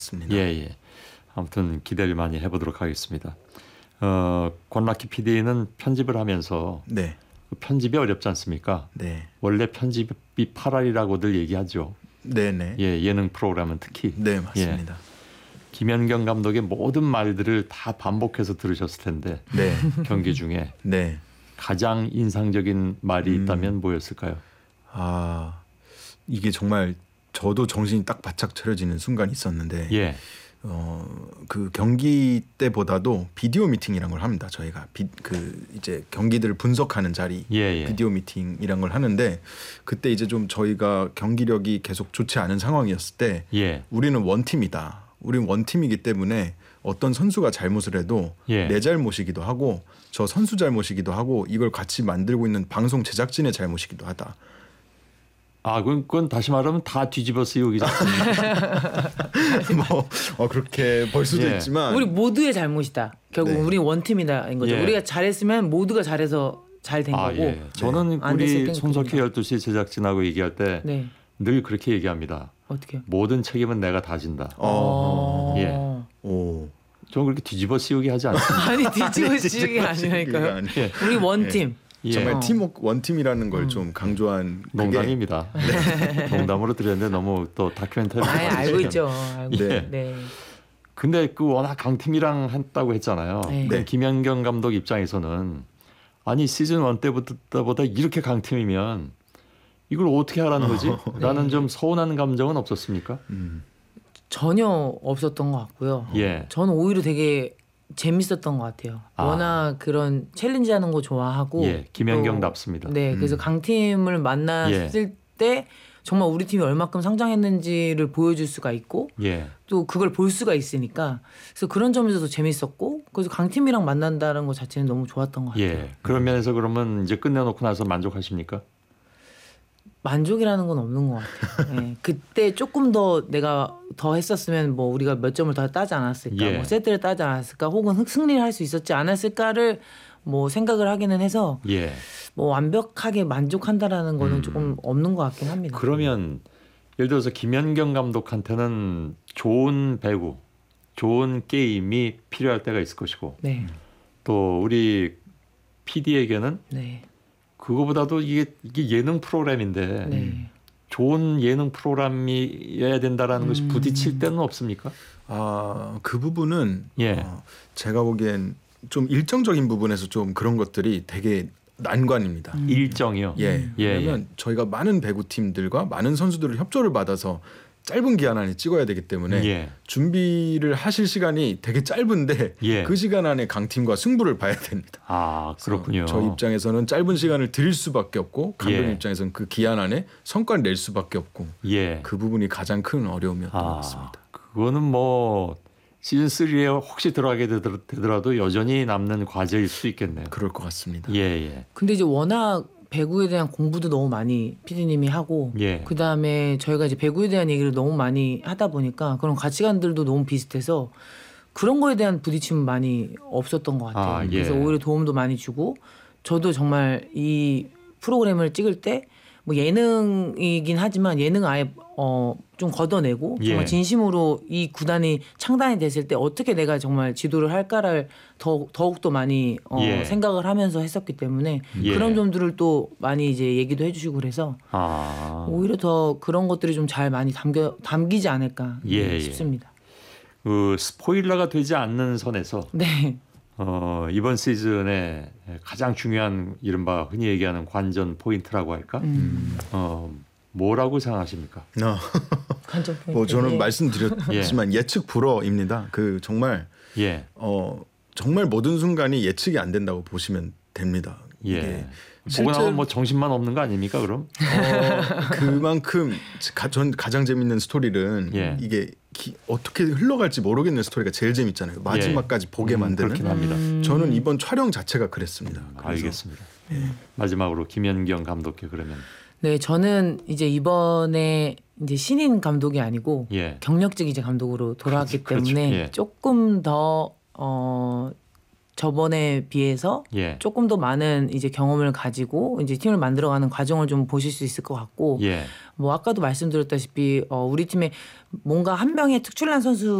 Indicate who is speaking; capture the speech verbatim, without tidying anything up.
Speaker 1: 습니다.
Speaker 2: 예, 예. 아무튼 기대를 많이 해보도록 하겠습니다. 어, 권락희 피디는 편집을 하면서
Speaker 1: 네.
Speaker 2: 그 편집이 어렵지 않습니까?
Speaker 1: 네.
Speaker 2: 원래 편집이 팔알이라고들 얘기하죠.
Speaker 1: 네네.
Speaker 2: 예, 예능 프로그램은 특히.
Speaker 1: 네, 맞습니다.
Speaker 2: 예. 김연경 감독의 모든 말들을 다 반복해서 들으셨을 텐데
Speaker 1: 네.
Speaker 2: 경기 중에
Speaker 1: 네.
Speaker 2: 가장 인상적인 말이
Speaker 1: 음.
Speaker 2: 있다면 뭐였을까요?
Speaker 1: 아, 이게 정말 저도 정신이 딱 바짝 차려지는 순간이 있었는데
Speaker 2: 예.
Speaker 1: 어, 그 경기 때보다도 비디오 미팅이란 걸 합니다. 저희가 비, 그 이제 경기들을 분석하는 자리
Speaker 2: 예, 예.
Speaker 1: 비디오 미팅이란 걸 하는데 그때 이제 좀 저희가 경기력이 계속 좋지 않은 상황이었을 때
Speaker 2: 예.
Speaker 1: 우리는 원팀이다. 우리는 원팀이기 때문에 어떤 선수가 잘못을 해도
Speaker 2: 예.
Speaker 1: 내 잘못이기도 하고 저 선수 잘못이기도 하고 이걸 같이 만들고 있는 방송 제작진의 잘못이기도 하다.
Speaker 2: 아, 그건, 그건 다시 말하면 다 뒤집어 쓰이기죠.
Speaker 1: 뭐 어, 그렇게 볼 수도
Speaker 2: 예.
Speaker 1: 있지만
Speaker 3: 우리 모두의 잘못이다. 결국
Speaker 1: 네.
Speaker 3: 우리 원팀이다인 거죠.
Speaker 2: 예.
Speaker 3: 우리가 잘했으면 모두가 잘해서 잘 된
Speaker 2: 아,
Speaker 3: 거고.
Speaker 2: 예. 저는
Speaker 3: 안 됐을
Speaker 2: 우리
Speaker 3: 땐
Speaker 2: 손석희
Speaker 3: 그겁니다.
Speaker 2: 열두 시 제작진하고 얘기할 때 늘
Speaker 3: 네.
Speaker 2: 그렇게 얘기합니다.
Speaker 3: 어떻게요?
Speaker 2: 모든 책임은 내가 다 진다.
Speaker 1: 어.
Speaker 2: 예.
Speaker 1: 오.
Speaker 2: 저는 그렇게 뒤집어 씌우기 하지 않습니다.
Speaker 3: 아니 뒤집어 씌우기
Speaker 1: 뒤집어
Speaker 3: 아니라니까요.
Speaker 1: 아니-
Speaker 2: 예.
Speaker 3: 우리 원팀.
Speaker 2: 예.
Speaker 1: 정말
Speaker 3: 어.
Speaker 1: 팀워크 원팀이라는 걸 좀 강조한 그게
Speaker 2: 농담입니다. 농담으로 드렸는데 너무 또 다큐멘터리.
Speaker 3: 아예 알고 있죠. 알고
Speaker 2: 예.
Speaker 3: 네. 네.
Speaker 2: 근데 그 워낙 강팀이랑 했다고 했잖아요.
Speaker 3: 네.
Speaker 2: 네. 김연경 감독 입장에서는 아니 시즌 일 때보다 이렇게 강팀이면 이걸 어떻게 하라는 거지? 라는 좀 서운한 감정은 없었습니까?
Speaker 1: 음.
Speaker 3: 전혀 없었던 것 같고요.
Speaker 2: 예.
Speaker 3: 저는 오히려 되게 재밌었던 것 같아요.
Speaker 2: 아.
Speaker 3: 워낙 그런 챌린지 하는 거 좋아하고.
Speaker 2: 예. 김연경답습니다.
Speaker 3: 또, 네. 그래서
Speaker 1: 음.
Speaker 3: 강팀을 만났을 때 정말 우리 팀이 얼마큼 성장했는지를 보여줄 수가 있고
Speaker 2: 예.
Speaker 3: 또 그걸 볼 수가 있으니까 그래서 그런 점에서도 재밌었고 그래서 강팀이랑 만난다는 것 자체는 너무 좋았던 것 같아요.
Speaker 2: 예. 그런 면에서 그러면 이제 끝내놓고 나서 만족하십니까?
Speaker 3: 만족이라는 건 없는 것 같아요. 네. 그때 조금 더 내가 더 했었으면 뭐 우리가 몇 점을 더 따지 않았을까,
Speaker 2: 예.
Speaker 3: 뭐 세트를 따지 않았을까, 혹은 흑- 승리를 할 수 있었지 않았을까를 뭐 생각을 하기는 해서
Speaker 2: 예.
Speaker 3: 뭐 완벽하게 만족한다라는 거는
Speaker 2: 음.
Speaker 3: 조금 없는 것 같긴 합니다.
Speaker 2: 그러면 예를 들어서 김연경 감독한테는 좋은 배구, 좋은 게임이 필요할 때가 있을 것이고
Speaker 3: 네,
Speaker 2: 또 우리 피디에게는
Speaker 3: 네,
Speaker 2: 그거보다도 이게, 이게 예능 프로그램인데
Speaker 3: 네.
Speaker 2: 좋은 예능 프로그램이어야 된다라는 것이
Speaker 3: 음.
Speaker 2: 부딪힐 때는 없습니까?
Speaker 1: 아, 그 부분은
Speaker 2: 예.
Speaker 1: 어, 제가 보기엔 좀 일정적인 부분에서 좀 그런 것들이 되게 난관입니다.
Speaker 3: 음.
Speaker 2: 일정이요.
Speaker 1: 예.
Speaker 2: 예,
Speaker 1: 왜냐하면 저희가 많은 배구 팀들과 많은 선수들을 협조를 받아서 짧은 기간 안에 찍어야 되기 때문에
Speaker 2: 예.
Speaker 1: 준비를 하실 시간이 되게 짧은데
Speaker 2: 예.
Speaker 1: 그 시간 안에 강팀과 승부를 봐야 됩니다.
Speaker 2: 아, 그렇군요.
Speaker 1: 저희 입장에서는 짧은 시간을 드릴 수밖에 없고 감독
Speaker 2: 예.
Speaker 1: 입장에서는 그 기한 안에 성과를 낼 수밖에 없고
Speaker 2: 예.
Speaker 1: 그 부분이 가장 큰 어려움이었던 것
Speaker 2: 아,
Speaker 1: 같습니다.
Speaker 2: 그거는 뭐 시즌 쓰리에 혹시 들어가게 되더- 되더라도 여전히 남는 과제일 수 있겠네요.
Speaker 1: 그럴 것 같습니다.
Speaker 2: 예, 예.
Speaker 3: 근데 이제 워낙 배구에 대한 공부도 너무 많이 피디님이 하고
Speaker 2: 예.
Speaker 3: 그 다음에 저희가 이제 배구에 대한 얘기를 너무 많이 하다 보니까 그런 가치관들도 너무 비슷해서 그런 거에 대한 부딪힘은 많이 없었던 것 같아요.
Speaker 2: 아, 예.
Speaker 3: 그래서 오히려 도움도 많이 주고 저도 정말 이 프로그램을 찍을 때 뭐 예능이긴 하지만 예능 아예 어 좀 걷어내고 정말
Speaker 2: 예.
Speaker 3: 진심으로 이 구단이 창단이 됐을 때 어떻게 내가 정말 지도를 할까를 더 더욱 더 많이 어
Speaker 2: 예.
Speaker 3: 생각을 하면서 했었기 때문에
Speaker 2: 예.
Speaker 3: 그런 점들을 또 많이 이제 얘기도 해주시고 그래서
Speaker 2: 아,
Speaker 3: 오히려 더 그런 것들이 좀 잘 많이 담겨 담기지 않을까
Speaker 2: 예, 예.
Speaker 3: 싶습니다.
Speaker 2: 그 스포일러가 되지 않는 선에서
Speaker 3: 네.
Speaker 2: 어, 이번 시즌에 가장 중요한 이른바 흔히 얘기하는 관전 포인트라고 할까?
Speaker 3: 음.
Speaker 2: 어, 뭐라고 생각하십니까?
Speaker 1: 어,
Speaker 3: 관전 포인트.
Speaker 1: 뭐 저는
Speaker 3: 예.
Speaker 1: 말씀드렸지만 예측 불허입니다. 그 정말
Speaker 2: 예,
Speaker 1: 어 정말 모든 순간이 예측이 안 된다고 보시면 됩니다.
Speaker 2: 예.
Speaker 1: 이게
Speaker 2: 보고
Speaker 1: 실제-
Speaker 2: 나면 뭐 정신만 없는 거 아닙니까? 그럼?
Speaker 1: 어, 그만큼 가, 전 가장 재밌는 스토리는
Speaker 2: 예.
Speaker 1: 이게 기, 어떻게 흘러갈지 모르겠는 스토리가 제일 재밌잖아요. 마지막까지 보게
Speaker 2: 음,
Speaker 1: 만드는.
Speaker 2: 그렇긴 합니다.
Speaker 3: 음.
Speaker 1: 저는 이번 촬영 자체가 그랬습니다. 그래서
Speaker 2: 알겠습니다. 마지막으로 김연경 감독께 그러면
Speaker 3: 네, 저는 이제 이번에 이제 신인 감독이 아니고
Speaker 2: 예,
Speaker 3: 경력직 이제 감독으로 돌아왔기
Speaker 2: 그렇죠.
Speaker 3: 때문에
Speaker 2: 예.
Speaker 3: 조금 더 어, 저번에 비해서
Speaker 2: 예.
Speaker 3: 조금 더 많은 이제 경험을 가지고 이제 팀을 만들어가는 과정을 좀 보실 수 있을 것 같고
Speaker 2: 예.
Speaker 3: 뭐 아까도 말씀드렸다시피 어, 우리 팀에 뭔가 한 명의 특출난 선수